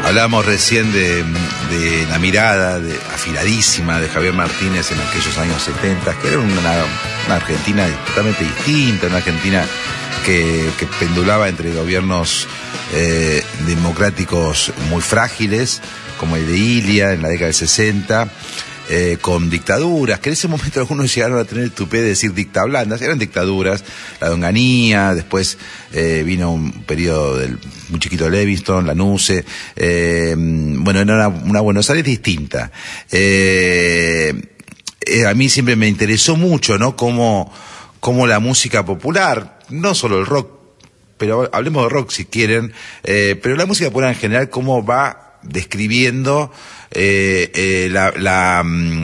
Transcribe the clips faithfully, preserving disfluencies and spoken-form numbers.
Hablábamos recién de, de la mirada de, afiladísima de Javier Martínez en aquellos años setenta, que era una, una Argentina totalmente distinta, una Argentina que, que pendulaba entre gobiernos eh, democráticos muy frágiles, como el de Ilia en la década del sesenta, eh, con dictaduras, que en ese momento algunos llegaron a tener el tupé de decir dictablandas, eran dictaduras, la de Onganía, después eh, vino un periodo del muy chiquito de Levingston, la Nuce, eh, bueno, era una, una Buenos Aires distinta. Eh, eh, a mí siempre me interesó mucho, ¿no?, cómo, cómo la música popular, no solo el rock, pero hablemos de rock si quieren, eh, pero la música popular en general, cómo va describiendo eh, eh, la, la,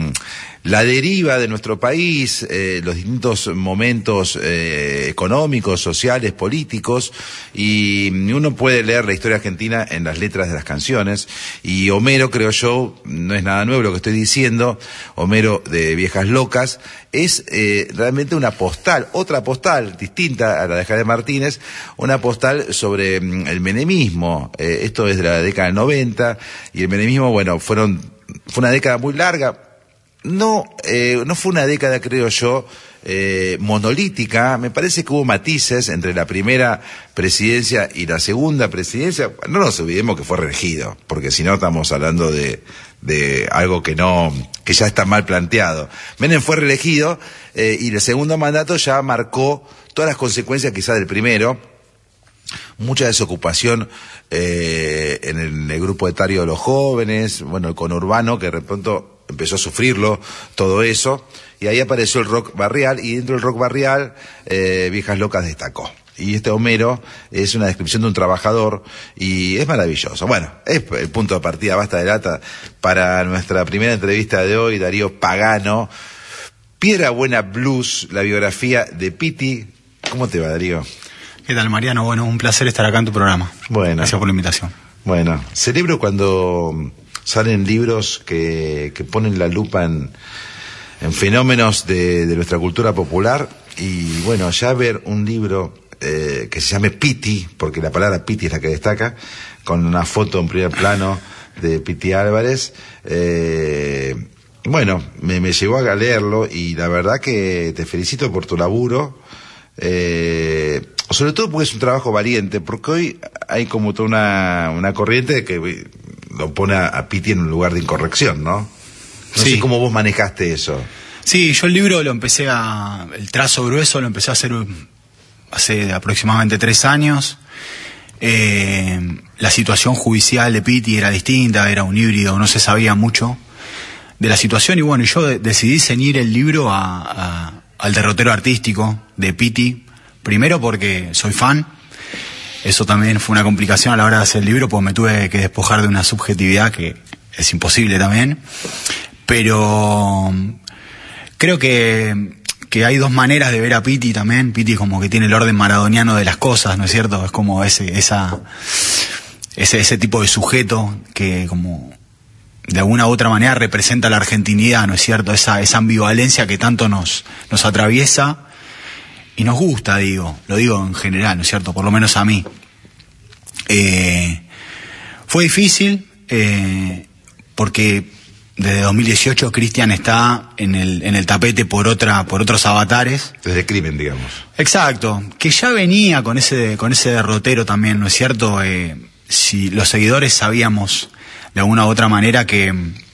la deriva de nuestro país, eh, los distintos momentos eh, económicos, sociales, políticos, y uno puede leer la historia argentina en las letras de las canciones, y Homero, creo yo, no es nada nuevo lo que estoy diciendo, Homero de Viejas Locas, es eh, realmente una postal, otra postal distinta a la de Javier Martínez, una postal sobre mm, el menemismo. Eh, esto es de la década del noventa, y el menemismo, bueno, fueron fue una década muy larga. No, eh, no fue una década, creo yo, eh, monolítica. Me parece que hubo matices entre la primera presidencia y la segunda presidencia. No nos olvidemos que fue reelegido, porque si no estamos hablando de, de algo que no, que ya está mal planteado. Menem fue reelegido, eh, y el segundo mandato ya marcó todas las consecuencias quizás del primero. Mucha desocupación eh, en el, en el grupo etario de los jóvenes, bueno, el conurbano, que de pronto empezó a sufrirlo, todo eso, y ahí apareció el rock barrial, y dentro del rock barrial, eh, Viejas Locas destacó. Y este Homero es una descripción de un trabajador, y es maravilloso. Bueno, es el punto de partida, basta de lata, para nuestra primera entrevista de hoy, Darío Pagano, Piedra Buena Blues, la biografía de Piti. ¿Cómo te va, Darío? ¿Qué tal, Mariano? Bueno, un placer estar acá en tu programa. Bueno. Gracias por la invitación. Bueno, celebro cuando salen libros que, que ponen la lupa en, en fenómenos de, de nuestra cultura popular, y bueno, ya ver un libro eh, que se llame Piti, porque la palabra Piti es la que destaca, con una foto en primer plano de Piti Álvarez, eh, bueno, me, me llevó a leerlo, y la verdad que te felicito por tu laburo, eh, sobre todo porque es un trabajo valiente, porque hoy hay como toda una, una corriente que lo pone a, a Piti en un lugar de incorrección, ¿no? No sí. sé cómo vos manejaste eso. Sí, yo el libro lo empecé a... el trazo grueso lo empecé a hacer hace aproximadamente tres años. Eh, la situación judicial de Piti era distinta, era un híbrido, no se sabía mucho de la situación, y bueno, yo de, decidí ceñir el libro a, a, al derrotero artístico de Piti, primero porque soy fan. Eso también fue una complicación a la hora de hacer el libro, porque me tuve que despojar de una subjetividad que es imposible también. Pero creo que, que hay dos maneras de ver a Piti también. Piti como que tiene el orden maradoniano de las cosas, ¿no es cierto? Es como ese, esa, ese, ese tipo de sujeto que como de alguna u otra manera representa la argentinidad, ¿no es cierto? Esa, esa ambivalencia que tanto nos, nos atraviesa. Y nos gusta, digo, lo digo en general, ¿no es cierto? Por lo menos a mí. Eh, fue difícil, eh, porque desde dos mil dieciocho Cristian está en el, en el tapete por otra, por otros avatares. Desde Crimen, digamos. Exacto, que ya venía con ese, con ese derrotero también, ¿no es cierto? Eh, si los seguidores sabíamos de alguna u otra manera que,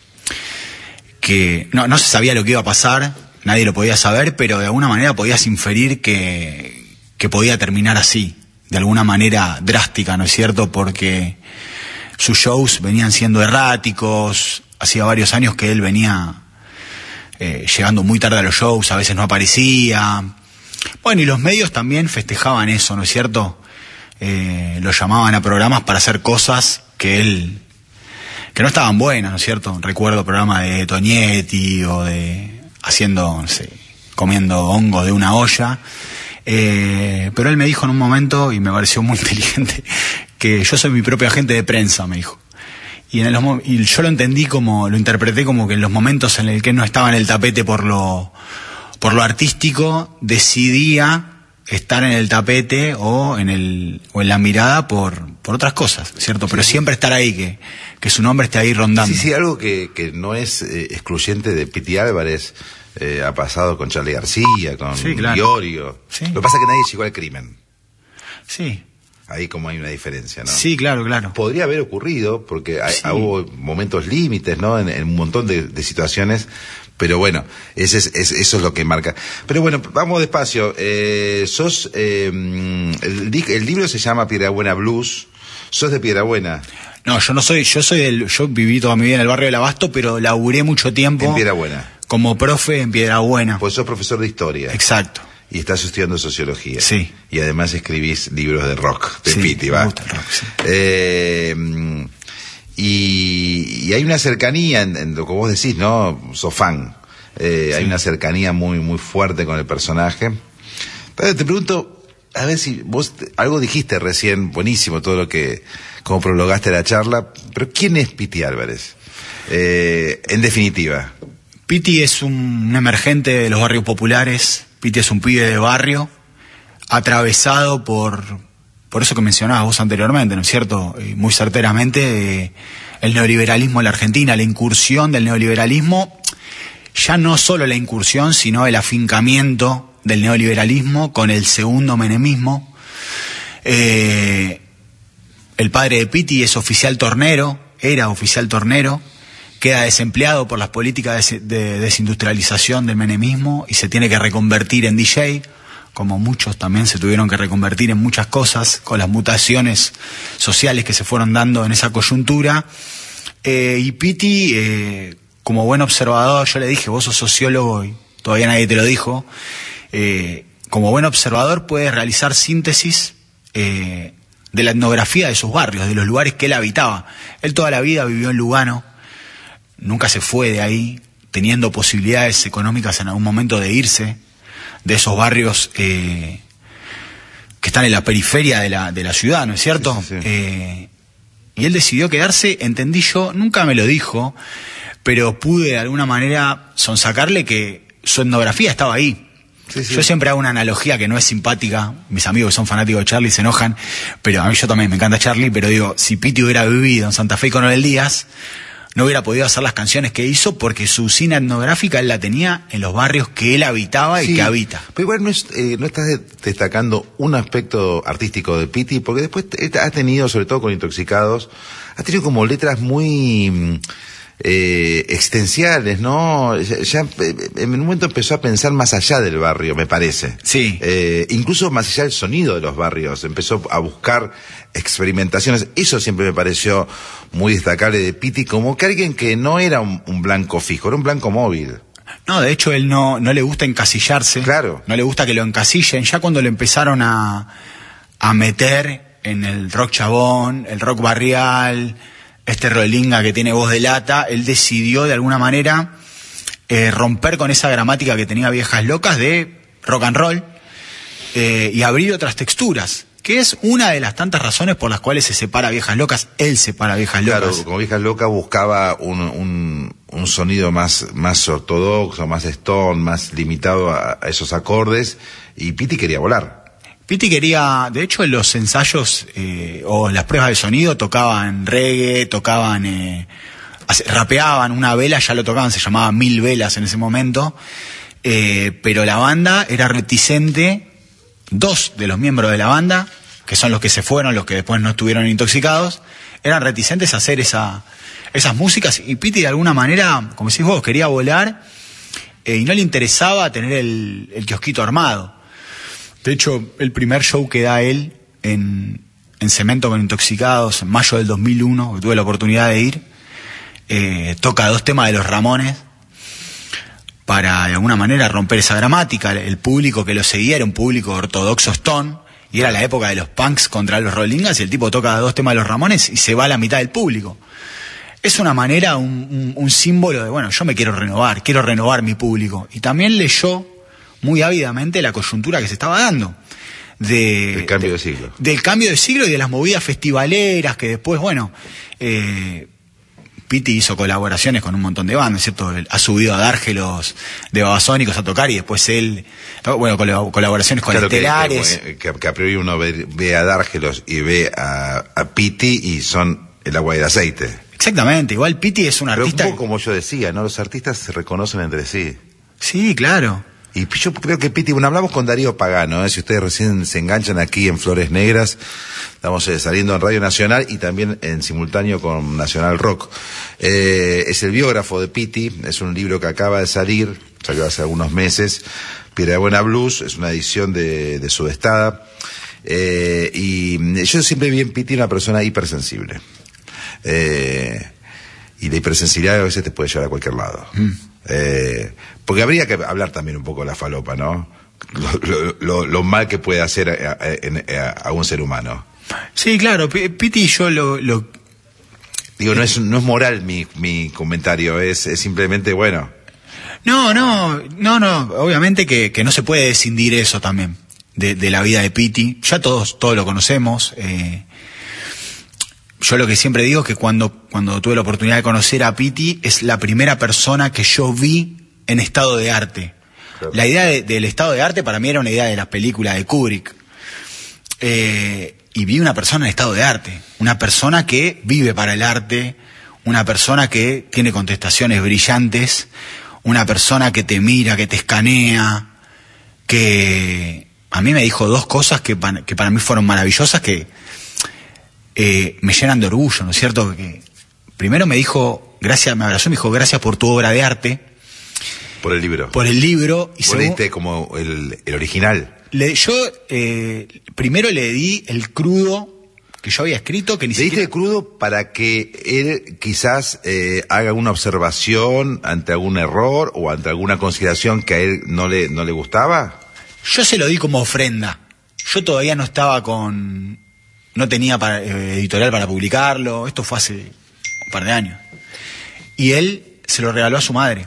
que no, no se sabía lo que iba a pasar. Nadie lo podía saber, pero de alguna manera podías inferir que, que podía terminar así, de alguna manera drástica, ¿no es cierto? Porque sus shows venían siendo erráticos, hacía varios años que él venía eh, llegando muy tarde a los shows, a veces no aparecía. Bueno, y los medios también festejaban eso, ¿no es cierto? Eh, lo llamaban a programas para hacer cosas que él, que no estaban buenas, ¿no es cierto? Recuerdo programas de Tonietti o de... haciendo, no sé, comiendo hongo de una olla, eh, pero él me dijo en un momento, y me pareció muy inteligente, que yo soy mi propio agente de prensa, me dijo. Y, en el, y yo lo entendí como, lo interpreté como que en los momentos en el que él no estaba en el tapete por lo, por lo artístico, decidía estar en el tapete o en el, o en la mirada por, por otras cosas, ¿cierto? Pero siempre estar ahí, que, que su nombre esté ahí rondando. Sí, sí, algo que, que no es eh, excluyente de Piti Álvarez, eh, ha pasado con Charly García, con sí, claro. Iorio. Sí. Lo que pasa es que nadie llegó al crimen. Sí. Ahí como hay una diferencia, ¿no? Sí, claro, claro. Podría haber ocurrido, porque hay, sí. hubo momentos límites, ¿no? En, en un montón de, de situaciones, pero bueno, ese es, es, eso es lo que marca. Pero bueno, vamos despacio. Eh, sos, eh, el, el libro se llama Piedrabuena Blues. ¿Sos de Piedrabuena? No, yo no soy, yo soy del, yo viví toda mi vida en el barrio del Abasto, pero laburé mucho tiempo. En Piedrabuena. Como profe en Piedrabuena. Pues sos profesor de historia. Exacto. Y estás estudiando sociología. Sí. Y además escribís libros de rock, de sí, Piti, ¿va? Me gusta el rock, sí. Eh, y, y hay una cercanía en, en lo que vos decís, ¿no? Sos fan. Eh, sí. Hay una cercanía muy, muy fuerte con el personaje. Entonces te pregunto, a ver si vos te, algo dijiste recién, buenísimo todo lo que, como prologaste la charla, pero ¿quién es Piti Álvarez? Eh, en definitiva. Piti es un, un emergente de los barrios populares. Piti es un pibe de barrio, atravesado por, por eso que mencionabas vos anteriormente, ¿no es cierto? Y muy certeramente, eh, el neoliberalismo en la Argentina, la incursión del neoliberalismo, ya no solo la incursión, sino el afincamiento del neoliberalismo con el segundo menemismo. Eh, el padre de Piti es oficial tornero, era oficial tornero, queda desempleado por las políticas de, de desindustrialización del menemismo y se tiene que reconvertir en D J, como muchos también se tuvieron que reconvertir en muchas cosas con las mutaciones sociales que se fueron dando en esa coyuntura. Eh, y Piti, eh, como buen observador, yo le dije, vos sos sociólogo y todavía nadie te lo dijo, eh, como buen observador puede realizar síntesis eh, de la etnografía de sus barrios, de los lugares que él habitaba. Él toda la vida vivió en Lugano, nunca se fue de ahí, teniendo posibilidades económicas en algún momento de irse de esos barrios eh, que están en la periferia de la, de la ciudad, ¿no es cierto? Sí, sí, sí. Eh, y él decidió quedarse, entendí yo, nunca me lo dijo, pero pude de alguna manera sonsacarle que su etnografía estaba ahí. Sí, sí. Yo siempre hago una analogía que no es simpática, mis amigos que son fanáticos de Charly se enojan, pero a mí yo también me encanta Charly, pero digo, si Piti hubiera vivido en Santa Fe y Coronel Díaz, no hubiera podido hacer las canciones que hizo porque su usina etnográfica él la tenía en los barrios que él habitaba sí, y que habita. Pero igual no, es, eh, no estás destacando un aspecto artístico de Piti, porque después has tenido, sobre todo con Intoxicados, has tenido como letras muy eh, existenciales, ¿no? Ya, ya en un momento empezó a pensar más allá del barrio, me parece. Sí. Eh, incluso más allá del sonido de los barrios, empezó a buscar experimentaciones. Eso siempre me pareció muy destacable de Piti, como que alguien que no era un, un blanco fijo, era un blanco móvil. No, de hecho él no, no le gusta encasillarse. Claro. No le gusta que lo encasillen. Ya cuando lo empezaron a, a meter en el rock chabón, el rock barrial, este rolinga que tiene voz de lata, él decidió de alguna manera eh, romper con esa gramática que tenía Viejas Locas de rock and roll eh, y abrir otras texturas, que es una de las tantas razones por las cuales se separa Viejas Locas. Él separa Viejas Locas. Claro, como Viejas Locas buscaba un, un, un sonido más, más ortodoxo, más stone, más limitado a, a esos acordes, y Piti quería volar. Piti quería, de hecho en los ensayos eh, o en las pruebas de sonido tocaban reggae, tocaban, eh, rapeaban, una vela ya lo tocaban, se llamaba Mil Velas en ese momento, eh, pero la banda era reticente. Dos de los miembros de la banda, que son los que se fueron, los que después no estuvieron Intoxicados, eran reticentes a hacer esa, esas músicas, y Piti de alguna manera, como decís vos, quería volar eh, y no le interesaba tener el, el kiosquito armado. De hecho, el primer show que da él en, en Cemento con Intoxicados, en mayo del dos mil uno, que tuve la oportunidad de ir, eh, toca dos temas de los Ramones, para de alguna manera romper esa gramática. El público que lo seguía era un público ortodoxo stone, y era la época de los punks contra los rollingas, y el tipo toca dos temas de los Ramones y se va a la mitad del público. Es una manera, un, un, un símbolo de, bueno, yo me quiero renovar, quiero renovar mi público. Y también leyó muy ávidamente la coyuntura que se estaba dando. De, el cambio de, de siglo. Del cambio de siglo y de las movidas festivaleras que después, bueno, eh, Piti hizo colaboraciones con un montón de bandas, ¿cierto? Él ha subido a Dárgelos de Babasónicos a tocar y después él, bueno, colaboraciones con claro Estelares. Que, que, que a priori uno ve, ve a Dárgelos y ve a, a Piti y son el agua y el aceite. Exactamente, igual Piti es un Pero artista... un poco como yo decía, ¿no? Los artistas se reconocen entre sí. Sí, claro. Y yo creo que Piti, bueno, hablamos con Darío Pagano, ¿eh? Si ustedes recién se enganchan aquí en Flores Negras, estamos eh, saliendo en Radio Nacional y también en simultáneo con Nacional Rock. Eh, es el biógrafo de Piti, es un libro que acaba de salir, salió hace algunos meses, Piedra Buena Blues, es una edición de, de Sudestada, eh, y yo siempre vi en Piti una persona hipersensible. Eh, y la hipersensibilidad a veces te puede llevar a cualquier lado. Mm. Eh, porque habría que hablar también un poco de la falopa, ¿no? Lo, lo, lo mal que puede hacer a, a, a, a un ser humano. Sí, claro, Piti y yo lo... lo... Digo, no es, no es moral mi, mi comentario, es, es simplemente, bueno... No, no, no, no, obviamente que, que no se puede escindir eso también, de, de la vida de Piti. Ya todos, todos lo conocemos. Eh, yo lo que siempre digo es que cuando, cuando tuve la oportunidad de conocer a Piti, es la primera persona que yo vi en estado de arte. Claro. La idea de, del estado de arte para mí era una idea de las películas de Kubrick. Eh, y vi una persona en estado de arte, una persona que vive para el arte, una persona que tiene contestaciones brillantes, una persona que te mira, que te escanea, que a mí me dijo dos cosas que, que para mí fueron maravillosas, que eh, me llenan de orgullo, ¿no es cierto? Que primero me dijo, gracias, me abrazó y me dijo, gracias por tu obra de arte. Por el libro. Por el libro. Y ¿Vos leíste como el, el original? Le, yo eh, primero le di el crudo que yo había escrito, que ni siquiera... ¿Le diste el crudo para que él quizás eh, haga una observación ante algún error o ante alguna consideración que a él no le, no le gustaba? Yo se lo di como ofrenda. Yo todavía no estaba con... No tenía para, eh, editorial para publicarlo. Esto fue hace un par de años. Y él se lo regaló a su madre.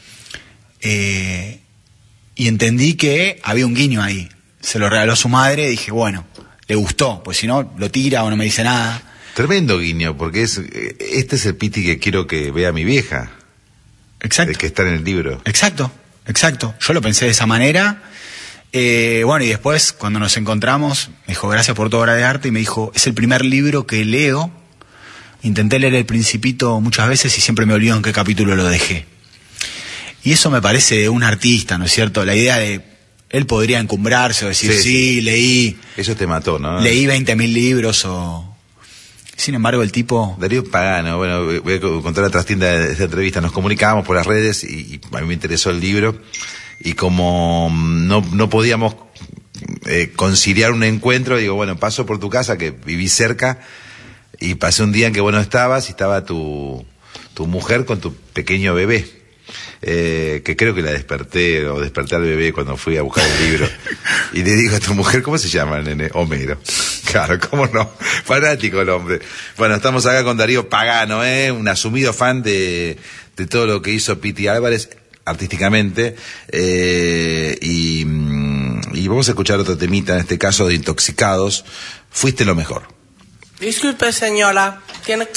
Eh, y entendí que había un guiño ahí. Se lo regaló a su madre y dije, bueno... Le gustó, pues si no, lo tira o no me dice nada. Tremendo guiño, porque es este es el Piti que quiero que vea mi vieja. Exacto. El que está en el libro. Exacto, exacto. Yo lo pensé de esa manera. Eh, bueno, y después, cuando nos encontramos, me dijo, gracias por tu obra de arte, y me dijo, es el primer libro que leo. Intenté leer El Principito muchas veces y siempre me olvido en qué capítulo lo dejé. Y eso me parece de un artista, ¿no es cierto? La idea de... Él podría encumbrarse o decir, sí, sí, sí, leí... Eso te mató, ¿no? Leí veinte mil libros o... Sin embargo, el tipo... Darío Pagano, bueno, voy a contar la trastienda de esta entrevista. Nos comunicábamos por las redes y, y a mí me interesó el libro. Y como no, no podíamos eh, conciliar un encuentro, digo, bueno, paso por tu casa, que viví cerca, y pasé un día en que vos no estabas y estaba tu, tu mujer con tu pequeño bebé. Eh, que creo que la desperté o desperté al bebé cuando fui a buscar el libro y le digo a tu mujer, ¿cómo se llama, nene? Homero. Claro, ¿cómo no? Fanático el hombre. Bueno, estamos acá con Darío Pagano, ¿eh? Un asumido fan de, de todo lo que hizo Piti Álvarez artísticamente, eh, y, y vamos a escuchar otro temita, en este caso de Intoxicados, Fuiste lo mejor. Disculpe, señora, ¿tiene